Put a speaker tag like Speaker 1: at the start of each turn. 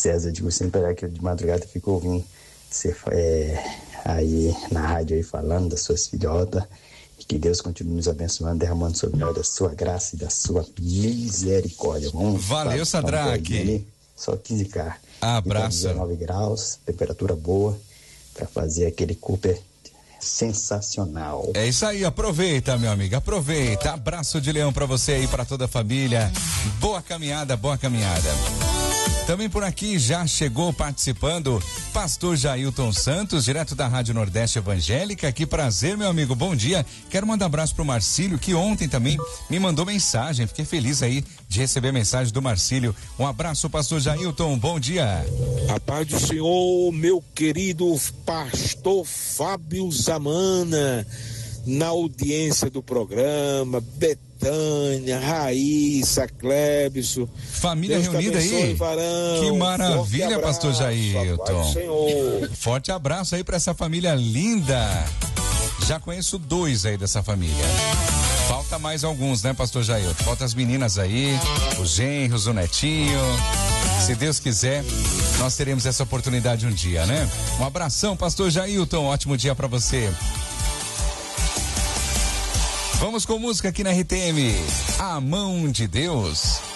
Speaker 1: César de Gustavo Pereira, que de madrugada ficou ouvindo você aí na rádio aí falando das suas filhotas. E que Deus continue nos abençoando, derramando sobre nós da sua graça e da sua misericórdia.
Speaker 2: Valeu, Sadraque.
Speaker 1: Só 15K.
Speaker 2: Abraço.
Speaker 1: 19 graus, temperatura boa, para fazer aquele Cooper sensacional.
Speaker 2: É isso aí, aproveita, meu amigo, aproveita. Abraço de leão pra você e pra toda a família. Boa caminhada, boa caminhada. Também por aqui já chegou participando pastor Jailton Santos, direto da Rádio Nordeste Evangélica. Que prazer, meu amigo, bom dia. Quero mandar um abraço pro Marcílio, que ontem também me mandou mensagem. Fiquei feliz aí de receber a mensagem do Marcílio. Um abraço, pastor Jailton, bom dia.
Speaker 3: A paz do Senhor, meu querido pastor Fábio Zamana, na audiência do programa, Betânia, Raíssa, Clébison.
Speaker 2: Família
Speaker 3: Deus
Speaker 2: reunida aí.
Speaker 3: Varão.
Speaker 2: Que maravilha,
Speaker 3: Forte
Speaker 2: pastor
Speaker 3: abraço,
Speaker 2: Jailton.
Speaker 3: Senhor.
Speaker 2: Forte abraço aí pra essa família linda. Já conheço 2 aí dessa família. Falta mais alguns, né, pastor Jailton? Falta as meninas aí, os genros, o netinho. Se Deus quiser, nós teremos essa oportunidade um dia, né? Um abração, pastor Jailton. Ótimo dia pra você. Vamos com música aqui na RTM. A Mão de Deus.